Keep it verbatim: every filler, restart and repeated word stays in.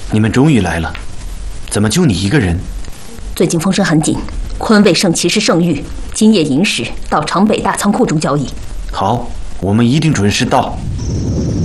你们终于来了，怎么就你一个人？ 最近风声很紧，昆卫圣骑士圣域今夜寅时到长北大仓库中交易。 好，我们一定准时到。